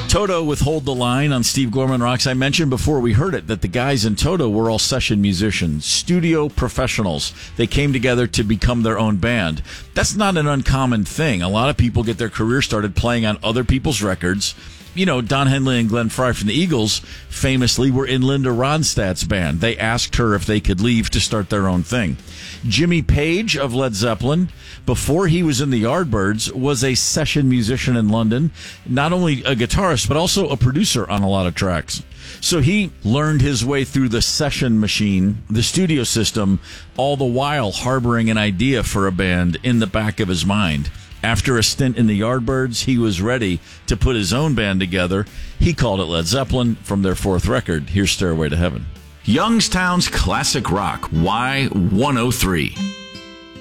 Toto with Hold the Line on Steve Gorman Rocks. I mentioned before we heard it that the guys in Toto were all session musicians, studio professionals. They came together to become their own band. That's not an uncommon thing. A lot of people get their career started playing on other people's records. You know, Don Henley and Glenn Frey from the Eagles famously were in Linda Ronstadt's band. They asked her if they could leave to start their own thing. Jimmy Page of Led Zeppelin, before he was in the Yardbirds, was a session musician in London. Not only a guitarist, but also a producer on a lot of tracks. So he learned his way through the session machine, the studio system, all the while harboring an idea for a band in the back of his mind. After a stint in the Yardbirds, he was ready to put his own band together. He called it Led Zeppelin from their fourth record. Here's Stairway to Heaven. Youngstown's Classic Rock, Y103.